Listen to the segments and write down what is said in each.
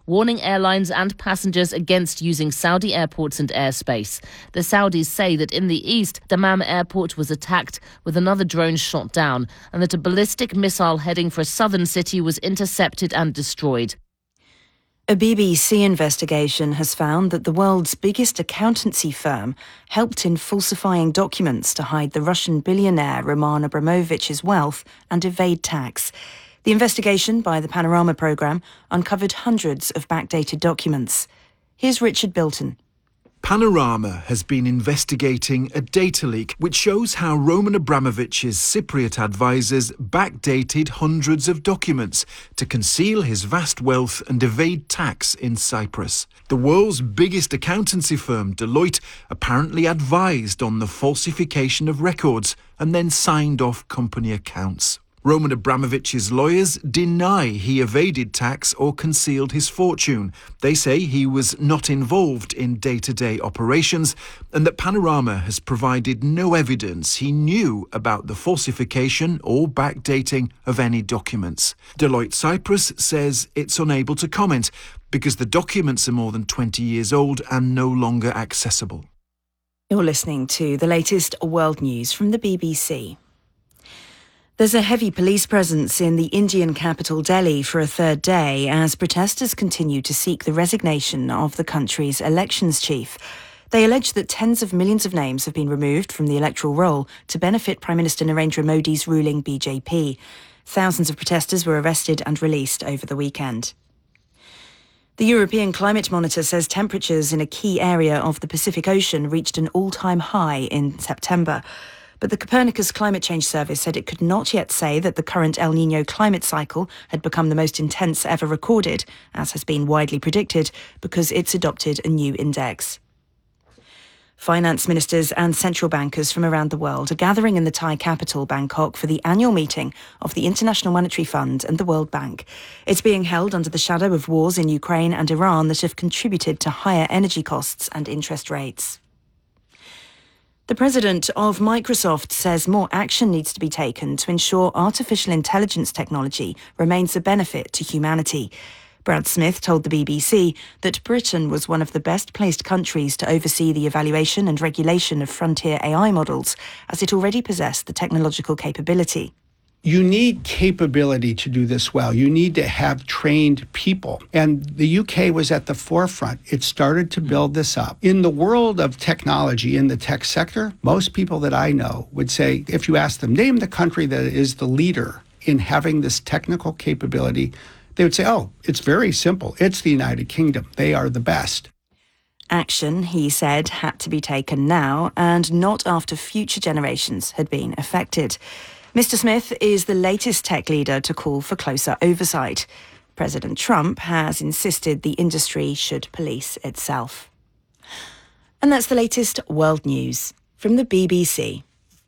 warning airlines and passengers against using Saudi airports and airspace. The Saudis say that in the east, Dammam airport was attacked with another drone shot down, and that a ballistic missile heading for a southern city was intercepted and destroyed. A BBC investigation has found that the world's biggest accountancy firm helped in falsifying documents to hide the Russian billionaire Roman Abramovich's wealth and evade tax. The investigation by the Panorama programme uncovered hundreds of backdated documents. Here's Richard Bilton. Panorama has been investigating a data leak which shows how Roman Abramovich's Cypriot advisors backdated hundreds of documents to conceal his vast wealth and evade tax in Cyprus. The world's biggest accountancy firm, Deloitte, apparently advised on the falsification of records and then signed off company accounts. Roman Abramovich's lawyers deny he evaded tax or concealed his fortune. They say he was not involved in day-to-day operations and that Panorama has provided no evidence he knew about the falsification or backdating of any documents. Deloitte Cyprus says it's unable to comment because the documents are more than 20 years old and no longer accessible. You're listening to the latest world news from the BBC. There's a heavy police presence in the Indian capital Delhi for a third day as protesters continue to seek the resignation of the country's elections chief. They allege that tens of millions of names have been removed from the electoral roll to benefit Prime Minister Narendra Modi's ruling BJP. Thousands of protesters were arrested and released over the weekend. The European Climate Monitor says temperatures in a key area of the Pacific Ocean reached an all-time high in September. But the Copernicus Climate Change Service said it could not yet say that the current El Niño climate cycle had become the most intense ever recorded, as has been widely predicted, because it's adopted a new index. Finance ministers and central bankers from around the world are gathering in the Thai capital, Bangkok, for the annual meeting of the International Monetary Fund and the World Bank. It's being held under the shadow of wars in Ukraine and Iran that have contributed to higher energy costs and interest rates. The president of Microsoft says more action needs to be taken to ensure artificial intelligence technology remains a benefit to humanity. Brad Smith told the BBC that Britain was one of the best-placed countries to oversee the evaluation and regulation of frontier AI models, as it already possessed the technological capability. You need capability to do this well. You need to have trained people. And the UK was at the forefront. It started to build this up. In the world of technology, in the tech sector, most people that I know would say, if you ask them, name the country that is the leader in having this technical capability, they would say, oh, it's very simple. It's the United Kingdom. They are the best. Action, he said, had to be taken now and not after future generations had been affected. Mr. Smith is the latest tech leader to call for closer oversight. President Trump has insisted the industry should police itself. And that's the latest world news from the BBC.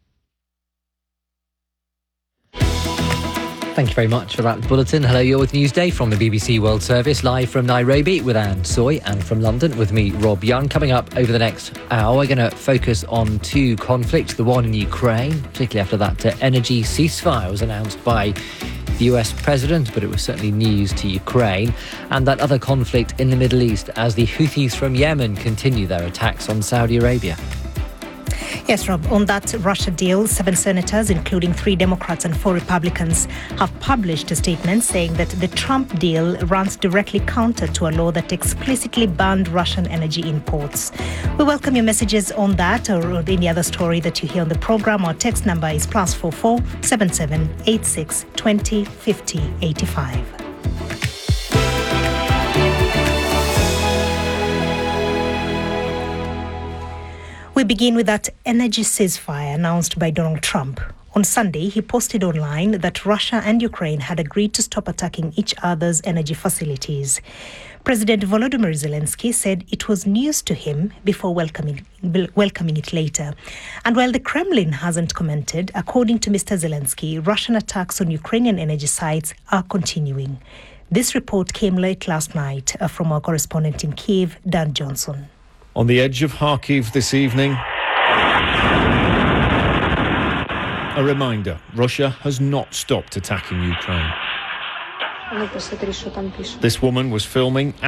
Thank you very much for that bulletin. Hello, you're with Newsday from the BBC World Service, live from Nairobi with Anne Soy, and from London with me, Rob Young. Coming up over the next hour, we're going to focus on two conflicts, the one in Ukraine, particularly after that energy ceasefire was announced by the US president, but it was certainly news to Ukraine, and that other conflict in the Middle East as the Houthis from Yemen continue their attacks on Saudi Arabia. Yes, Rob, on that Russia deal, 7 senators, including 3 Democrats and 4 Republicans, have published a statement saying that the Trump deal runs directly counter to a law that explicitly banned Russian energy imports. We welcome your messages on that or any other story that you hear on the programme. Our text number is +44 77 86 20 50 85. We begin with that energy ceasefire announced by Donald Trump. On Sunday, he posted online that Russia and Ukraine had agreed to stop attacking each other's energy facilities. President Volodymyr Zelensky said it was news to him before welcoming it later. And while the Kremlin hasn't commented, according to Mr. Zelensky, Russian attacks on Ukrainian energy sites are continuing. This report came late last night from our correspondent in Kyiv, Dan Johnson. On the edge of Kharkiv this evening, a reminder, Russia has not stopped attacking Ukraine. This woman was filming